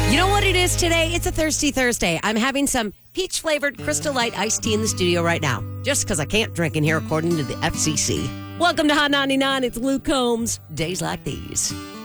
You know what it is today? It's a Thirsty Thursday. I'm having some peach-flavored Crystal Light iced tea in the studio right now, just because I can't drink in here according to the FCC. Welcome to Hot 99. It's Luke Combs. Days like these.